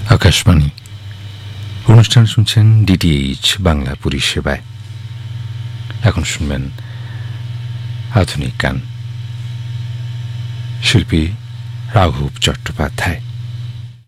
আকাশবাণী অনুষ্ঠান শুনছেন ডিটিএইচ বাংলা পরিষেবায়। এখন শুনবেন আধুনিক গান, শিল্পী রাঘব চট্টোপাধ্যায়।